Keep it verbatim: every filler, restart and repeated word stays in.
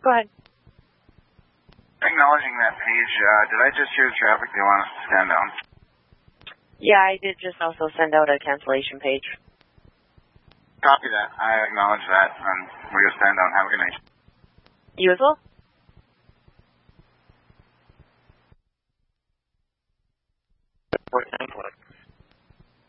go ahead. Acknowledging that page, uh, did I just hear the traffic they want us to stand down? Yeah, I did just also send out a cancellation page. Copy that. I acknowledge that, and we're going to stand down. Have a good night. You as well.